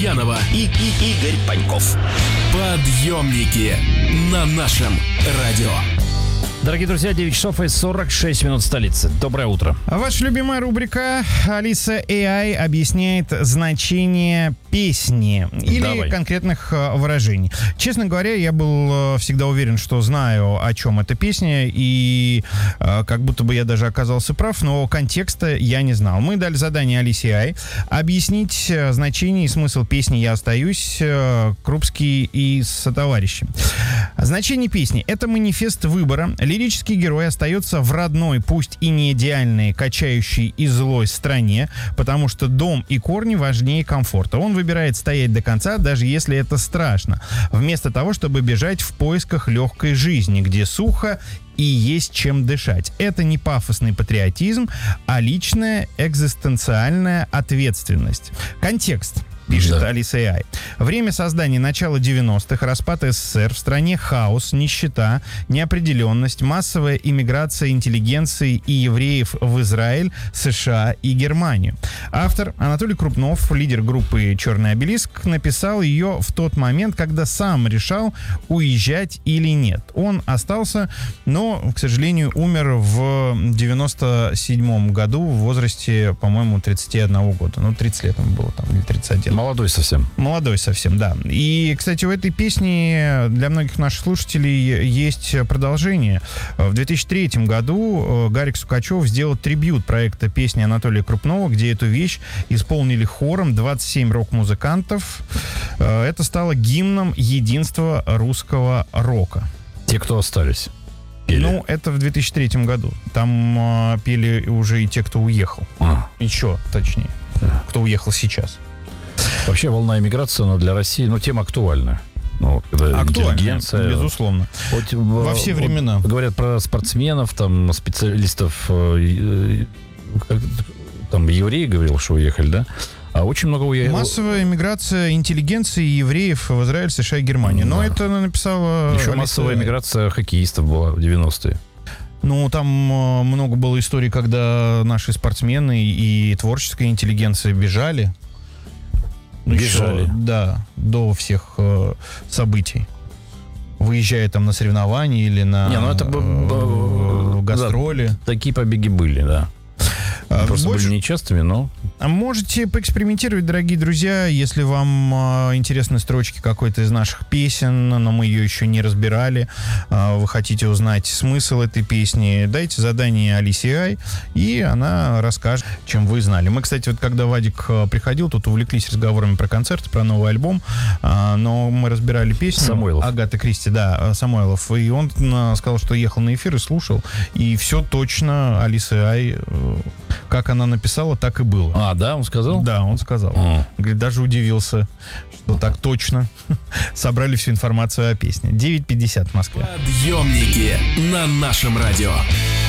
Янова и Игорь Паньков. Подъемники на нашем радио. Дорогие друзья, 9 часов и 46 минут столицы. Доброе утро. Ваша любимая рубрика «Алиса AI» объясняет значение песни или конкретных выражений. Честно говоря, я был всегда уверен, что знаю, о чем эта песня, и как будто бы я даже оказался прав, но контекста я не знал. Мы дали задание Алисе AI объяснить значение и смысл песни «Я остаюсь», Крупский и сотоварищи. Значение песни — это манифест выбора. Лирический герой остается в родной, пусть и не идеальной, качающей и злой стране, потому что дом и корни важнее комфорта. Он выбирает стоять до конца, даже если это страшно, вместо того, чтобы бежать в поисках легкой жизни, где сухо и есть чем дышать. Это не пафосный патриотизм, а личная экзистенциальная ответственность. Контекст. Пишет Алиса AI. Время создания — начало 90-х, распад СССР, в стране хаос, нищета, неопределенность, массовая иммиграция интеллигенции и евреев в Израиль, США и Германию. Автор Анатолий Крупнов, лидер группы «Черный обелиск», написал ее в тот момент, когда сам решал, уезжать или нет. Он остался, но, к сожалению, умер в 97-м году в возрасте, по-моему, 31 года. Ну, 30 лет ему было там, или 31. Молодой совсем. Молодой совсем, да. И, кстати, у этой песни для многих наших слушателей есть продолжение. В 2003 году Гарик Сукачев сделал трибьют проекта песни Анатолия Крупнова, где эту вещь исполнили хором 27 рок-музыкантов. Это стало гимном единства русского рока. Те, кто остались. Пели. Ну, это в 2003 году. Там пели уже и те, кто уехал. Еще, точнее. Кто уехал сейчас. Вообще волна эмиграции, она для России, тема актуальна. Актуальна, безусловно. Во все времена. Говорят про спортсменов, там, специалистов, там, евреи, говорил, что уехали, да? А очень много уехало. Массовая эмиграция интеллигенции и евреев в Израиль, США и Германию. Но это написала... Еще массовая эмиграция хоккеистов была в 90-е. Ну, там много было историй, когда наши спортсмены и творческая интеллигенция бежали. Бежали. Да, до всех событий. Выезжая там на соревнования или на гастроли. Да, такие побеги были, да. Просто были нечастыми, но... Можете поэкспериментировать, дорогие друзья, если вам интересны строчки какой-то из наших песен, но мы ее еще не разбирали, вы хотите узнать смысл этой песни, дайте задание Алисе AI, и она расскажет, чем вы знали. Мы, кстати, вот когда Вадик приходил, тут увлеклись разговорами про концерт, про новый альбом, но мы разбирали песню Самойлов. Агаты Кристи, да, Самойлов, и он сказал, что ехал на эфир и слушал, и все точно Алиса AI, как она написала, так и было. А, да, он сказал? Да, он сказал. Говорит, даже удивился, что так точно собрали всю информацию о песне. 9:50 в Москве. Подъемники на нашем радио.